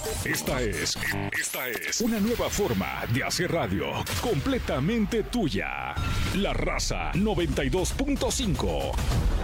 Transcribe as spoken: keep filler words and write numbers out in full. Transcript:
Esta es, esta es una nueva forma de hacer radio completamente tuya. La Raza noventa y dos punto cinco.